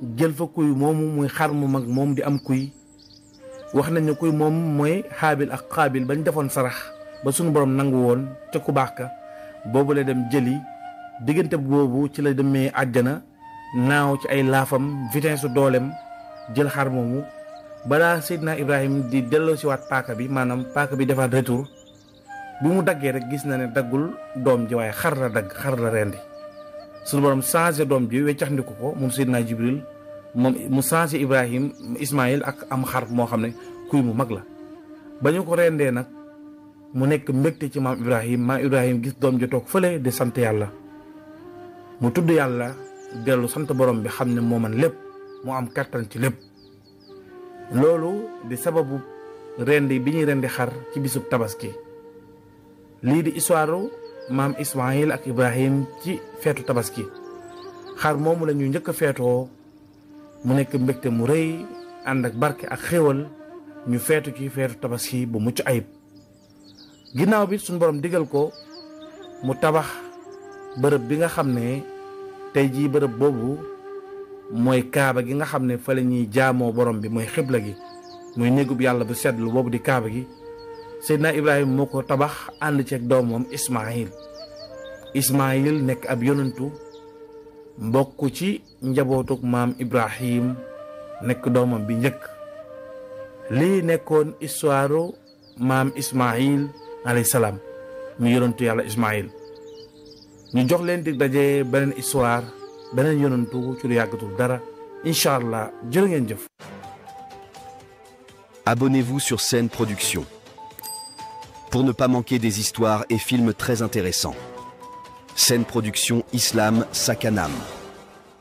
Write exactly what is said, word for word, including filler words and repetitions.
jël fa kuy moomu muy xar mu mag moom di am kuy wax nañ ne kuy moom mooy xaabil ak xaabil bañ defoon sarax ba sunu borom nangu woon ca ku baax ka boobu la dem jëli diggante boobu ci la demee àjjana naaw ci ay laafam vitesse su dooleem jël xar moomu balaa Seydina Ibrahim di delloo si waat paaka bi maanaam paaka bi defaat retour bi mu daggee rek gis na ne daggul doom ji waaye xar la dagg xar la rendi sunu borom changé doom ji weccaxndiku ko moom Seydina Jibril moom mu changé Ibrahim Ismaïl ak am xar moo xam ne kuy mu mag la ba ñu ko rendee nag mu nekk mbégte ci maam Ibrahim maam Ibrahim gis doom ji toog fële di sant yàlla mu tudd yàlla dellu sant borom bi xam ne moo man lépp moo am kattan ci lépp loolu di sababu rendi bi ñuy rendi xar ci bisub tabaski lii di histoire maam Ismaïl ak Ibrahim ci feetu tabaski xar moomu la ñuy njëkk a feetoo mu nekk mbégte mu rëy ànd ak barke ak xéwal ñu feetu ci feetu tabaski bu mucc ayib ginnaaw bi suñu borom digal ko mu tabax bërëb bi nga xam ne tey jii bërëb boobu mooy kaaba gi nga xam ne fa la ñuy jaamoo borom bi mooy xibla gi muy néegub yàlla bu seddlu boobu di kaaba gi Seydina Ibrahima moo ko tabax ànd ceeg doomam Ismaïl Ismaïl nekk ab yonantu mbokk ci njabootuk maam Ibrahim nekk doomam bi njëkk lii nekkoon histoire maam Ismaïl alayhi salaam mu yonantu yàlla Ismaïl ñu jox leen dig daje beneen histoire beneen yonantu ci lu yàggatul dara incha allah jërë ngeen jëf. Abonnez-vous sur Scène Production pour ne pas manquer des histoires et films très intéressants. Scène Production Islam Sakanam.